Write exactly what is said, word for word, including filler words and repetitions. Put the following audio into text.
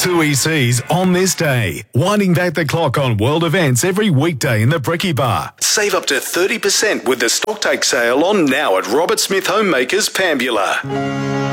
Two E Cs on this day, winding back the clock on world events every weekday in the Bricky Bar. Save up to thirty percent with the Stocktake sale on now at Robert Smith Homemakers, Pambula.